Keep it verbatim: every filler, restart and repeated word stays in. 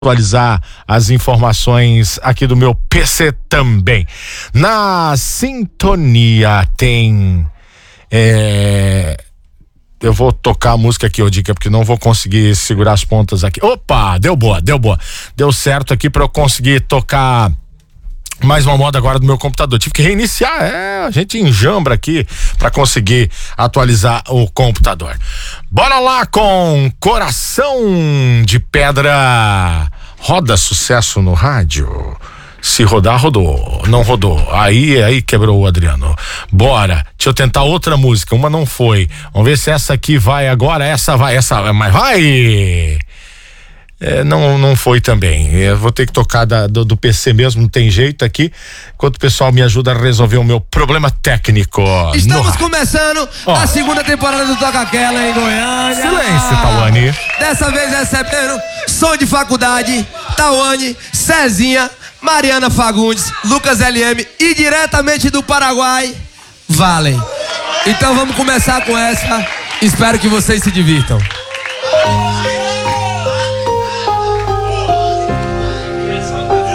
atualizar as informações aqui do meu P C também. Na sintonia tem é, eu vou tocar a música aqui, ô Dica, porque não vou conseguir segurar as pontas aqui. Opa, deu boa, deu boa. Deu certo aqui para eu conseguir tocar mais uma moda agora do meu computador. Tive que reiniciar, é, a gente enjambra aqui para conseguir atualizar o computador. Bora lá com Coração de Pedra. Roda sucesso no rádio. Se rodar, rodou. Não rodou. Aí, aí quebrou o Adriano. Bora. Deixa eu tentar outra música. Uma não foi. Vamos ver se essa aqui vai agora. Essa vai, essa, mas vai! É, não, não foi também. Eu vou ter que tocar da, do, do P C mesmo, não tem jeito aqui. Enquanto o pessoal me ajuda a resolver o meu problema técnico. Estamos começando oh. a segunda temporada do Toca Aquela em Goiânia. Silêncio, Tawane. Dessa vez recebendo som de faculdade, Tawane, Cezinha, Mariana Fagundes, Lucas L M e diretamente do Paraguai, Valen. Então vamos começar com essa. Espero que vocês se divirtam.